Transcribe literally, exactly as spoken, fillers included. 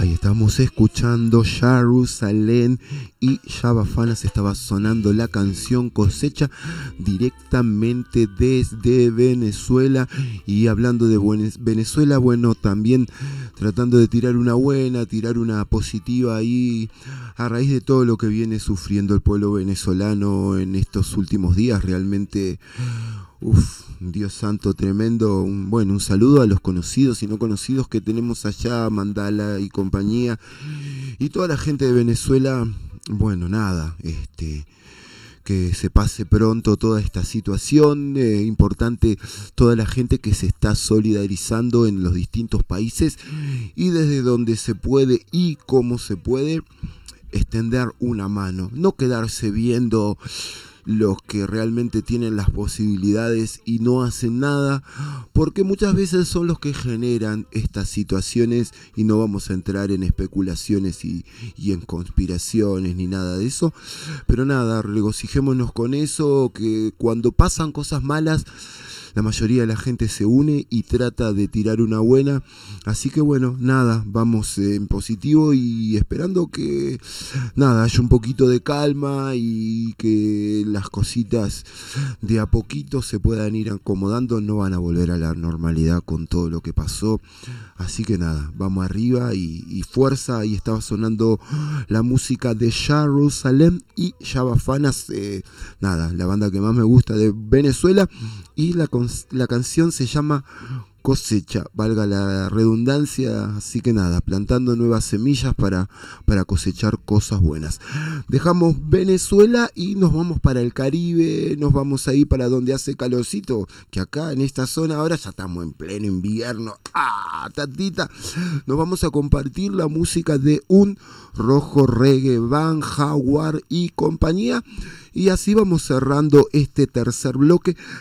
Ahí estamos escuchando Jerusalén y Java Fanas. Estaba sonando la canción Cosecha directamente desde Venezuela. Y hablando de Venezuela, bueno, también tratando de tirar una buena, tirar una positiva ahí a raíz de todo lo que viene sufriendo el pueblo venezolano en estos últimos días. Realmente, uff, Dios santo, tremendo. Un, bueno, un saludo a los conocidos y no conocidos que tenemos allá, Mandala y compañía, y toda la gente de Venezuela. Bueno, nada, este, que se pase pronto toda esta situación. Eh, importante toda la gente que se está solidarizando en los distintos países y desde donde se puede y cómo se puede extender una mano, no quedarse viendo los que realmente tienen las posibilidades y no hacen nada, porque muchas veces son los que generan estas situaciones, y no vamos a entrar en especulaciones y, y en conspiraciones ni nada de eso, pero nada, regocijémonos con eso, que cuando pasan cosas malas la mayoría de la gente se une y trata de tirar una buena. Así que bueno, nada, vamos en positivo y esperando que nada, haya un poquito de calma y que las cositas de a poquito se puedan ir acomodando. No van a volver a la normalidad con todo lo que pasó. Así que nada, vamos arriba y, y fuerza. Ahí estaba sonando la música de Jerusalén y Java Fanas, eh, nada, la banda que más me gusta de Venezuela, y la, la canción se llama Cosecha, valga la redundancia. Así que nada, plantando nuevas semillas para, para cosechar cosas buenas. Dejamos Venezuela y nos vamos para el Caribe, nos vamos ahí para donde hace calorcito, que acá en esta zona ahora ya estamos en pleno invierno. ¡Ah, tatita! Nos vamos a compartir la música de Un Rojo Reggae, Van Jaguar y compañía. Y así vamos cerrando este tercer bloque